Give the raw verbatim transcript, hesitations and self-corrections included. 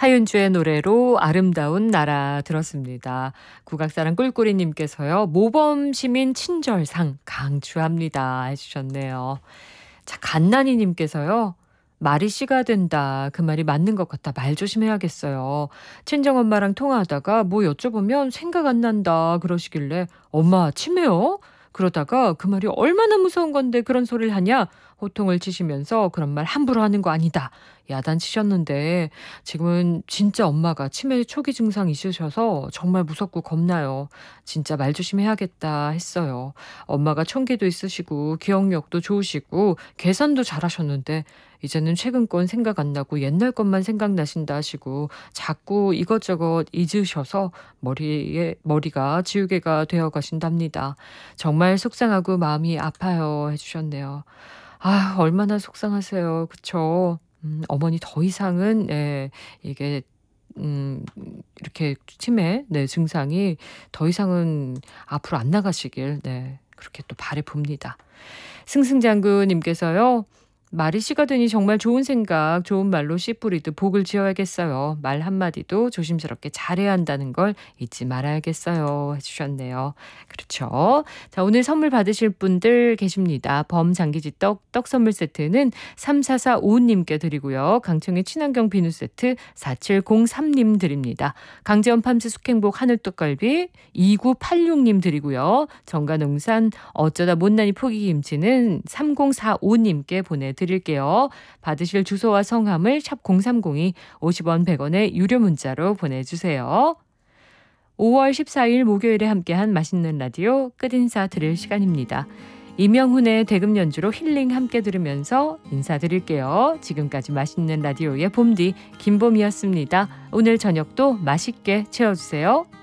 하윤주의 노래로 아름다운 나라 들었습니다. 국악사랑 꿀꿀이님께서요. 모범시민 친절상 강추합니다 해주셨네요. 자, 갓난이님께서요. 말이 씨가 된다. 그 말이 맞는 것 같다. 말 조심해야겠어요. 친정엄마랑 통화하다가 뭐 여쭤보면 생각 안 난다 그러시길래 엄마 치매요? 그러다가 그 말이 얼마나 무서운 건데 그런 소리를 하냐? 호통을 치시면서 그런 말 함부로 하는 거 아니다. 야단치셨는데 지금은 진짜 엄마가 치매 초기 증상 있으셔서 정말 무섭고 겁나요. 진짜 말 조심해야겠다 했어요. 엄마가 총기도 있으시고 기억력도 좋으시고 계산도 잘하셨는데 이제는 최근 건 생각 안 나고 옛날 것만 생각나신다 하시고 자꾸 이것저것 잊으셔서 머리에 머리가 지우개가 되어 가신답니다. 정말 속상하고 마음이 아파요 해주셨네요. 아, 얼마나 속상하세요. 그쵸? 음, 어머니 더 이상은, 예, 이게, 음, 이렇게 치매, 네, 증상이 더 이상은 앞으로 안 나가시길, 네, 그렇게 또 바라봅니다. 승승장구님께서요. 말이 씨가 되니 정말 좋은 생각, 좋은 말로 씨 뿌리듯 복을 지어야겠어요. 말 한마디도 조심스럽게 잘해야 한다는 걸 잊지 말아야겠어요 해주셨네요. 그렇죠. 자, 오늘 선물 받으실 분들 계십니다. 범장기지 떡, 떡 선물 세트는 삼사사오님께 드리고요. 강청의 친환경 비누 세트 사칠공삼님 드립니다. 강제원 팜스 숙행복 하늘떡갈비 이구팔육님 드리고요. 정가농산 어쩌다 못난이 포기김치는 삼공사오님께 보내드립니다. 드릴게요. 받으실 주소와 성함을 샵 공삼공이 오십 원 백 원의 유료 문자로 보내주세요. 오월 십사일 목요일에 함께한 맛있는 라디오 끝인사 드릴 시간입니다. 이명훈의 대금 연주로 힐링 함께 들으면서 인사드릴게요. 지금까지 맛있는 라디오의 봄디 김봄이었습니다. 오늘 저녁도 맛있게 채워주세요.